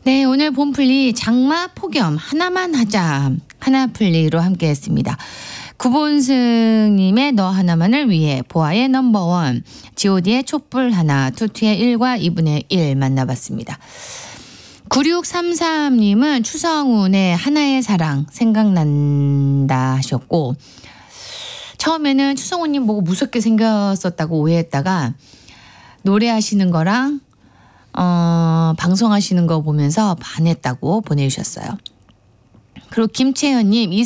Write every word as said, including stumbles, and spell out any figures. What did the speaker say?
네, 오늘 봄플리 장마 폭염 하나만 하자 하나플리로 함께했습니다. 구본승님의 너 하나만을 위해, 보아의 넘버원, 지오디의 촛불 하나, 투투의 일과 이분의 일 만나봤습니다. 구육삼삼님은 추성훈의 하나의 사랑 생각난다 하셨고, 처음에는 추성훈님 보고 무섭게 생겼었다고 오해했다가 노래하시는 거랑 어, 방송하시는 거 보면서 반했다고 보내주셨어요. 그리고 김채연님, 이